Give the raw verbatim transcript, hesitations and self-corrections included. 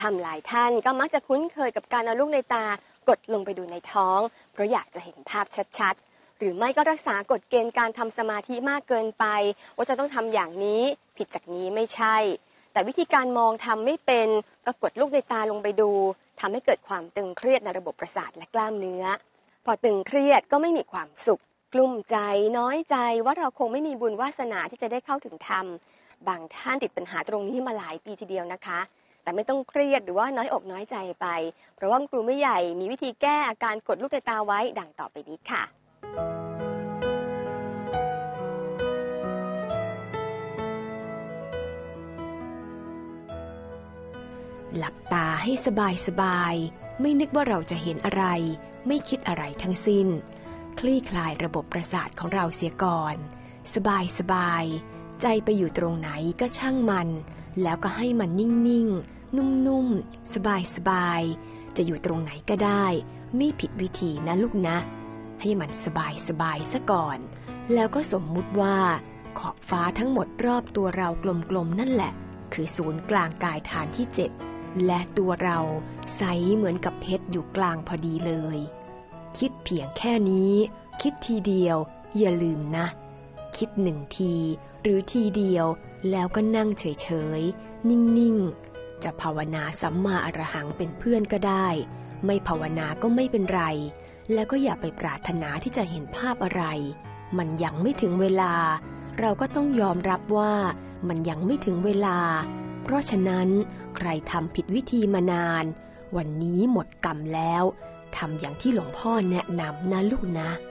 ทำหลายท่านก็มักจะคุ้นเคยกับการเอาลูกในตากดลงไปดูในท้องเพราะอยากจะเห็นภาพชัดๆหรือไม่ก็รักษากฎเกณฑ์การทำสมาธิมากเกินไปว่าจะต้องทำอย่างนี้ผิดจากนี้ไม่ใช่แต่วิธีการมองทำไม่เป็นก็กดลูกในตาลงไปดูทำให้เกิดความตึงเครียดในระบบประสาทและกล้ามเนื้อพอตึงเครียดก็ไม่มีความสุขกลุ้มใจน้อยใจว่าเราคงไม่มีบุญวาสนาที่จะได้เข้าถึงธรรมบางท่านติดปัญหาตรงนี้มาหลายปีทีเดียวนะคะแต่ไม่ต้องเครียดหรือว่าน้อยอกน้อยใจไปเพราะว่าครูไม่ใหญ่มีวิธีแก้อาการกดลูกในตาไว้ดังต่อไปนี้ค่ะหลับตาให้สบายสบายไม่นึกว่าเราจะเห็นอะไรไม่คิดอะไรทั้งสิ้นคลี่คลายระบบประสาทของเราเสียก่อนสบายสบายใจไปอยู่ตรงไหนก็ช่างมันแล้วก็ให้มันนิ่งๆนุ่มๆสบายๆจะอยู่ตรงไหนก็ได้ไม่ผิดวิธีนะลูกนะให้มันสบายสบายซะก่อนแล้วก็สมมุติว่าขอบฟ้าทั้งหมดรอบตัวเรากลมๆนั่นแหละคือศูนย์กลางกายฐานที่เจ็ดและตัวเราใสเหมือนกับเพชรอยู่กลางพอดีเลยคิดเพียงแค่นี้คิดทีเดียวอย่าลืมนะคิดหนึ่งทีหรือทีเดียวแล้วก็นั่งเฉยๆนิ่งๆจะภาวนาสัมมาอรหังเป็นเพื่อนก็ได้ไม่ภาวนาก็ไม่เป็นไรแล้วก็อย่าไปปรารถนาที่จะเห็นภาพอะไรมันยังไม่ถึงเวลาเราก็ต้องยอมรับว่ามันยังไม่ถึงเวลาเพราะฉะนั้นใครทำผิดวิธีมานานวันนี้หมดกรรมแล้วทำอย่างที่หลวงพ่อแนะนำนะลูกนะ